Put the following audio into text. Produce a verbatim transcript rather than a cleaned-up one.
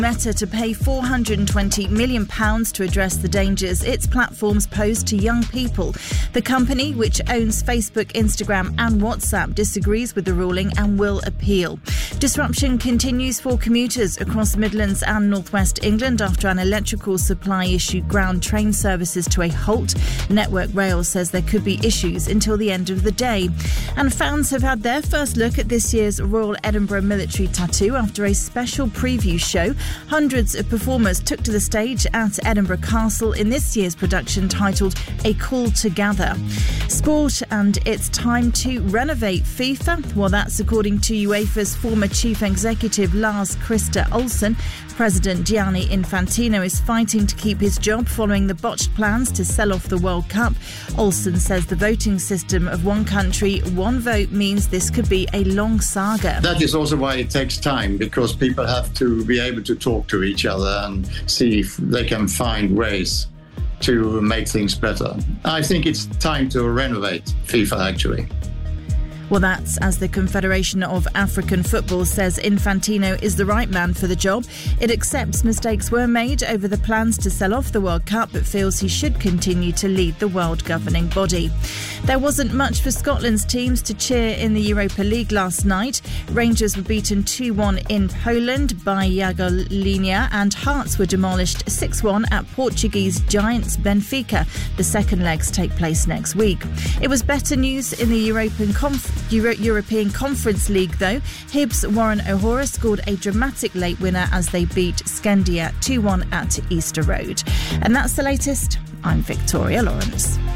Meta to pay four hundred twenty million pounds to address the dangers its platforms pose to young people. The company, which owns Facebook, Instagram and WhatsApp, disagrees with the ruling and will appeal. Disruption continues for commuters across the Midlands and North West England after an electrical supply issue ground train services to a halt. Network Rail says there could be issues until the end of the day. And fans have had their first look at this year's Royal Edinburgh Military Tattoo after a special preview show. Hundreds of performers took to the stage at Edinburgh Castle in this year's production titled A Call to Gather. Sport, and it's time to renovate FIFA. Well, that's according to UEFA's former chief executive Lars Christer Olsen. President Gianni Infantino is fighting to keep his job following the botched plans to sell off the World Cup. Olsen says the voting system of one country, one vote means this could be a long saga. That is also why it takes time, because people have to be able to talk to each other and see if they can find ways to make things better. I think it's time to renovate FIFA, actually. Well, that's as the Confederation of African Football says Infantino is the right man for the job. It accepts mistakes were made over the plans to sell off the World Cup, but feels he should continue to lead the world governing body. There wasn't much for Scotland's teams to cheer in the Europa League last night. Rangers were beaten two one in Poland by Jagiellonia, and Hearts were demolished six one at Portuguese giants Benfica. The second legs take place next week. It was better news in the European Conference. Euro- European Conference League, though. Hibs' Warren O'Hora scored a dramatic late winner as they beat Skendia two one at Easter Road. And that's the latest. I'm Victoria Lawrence.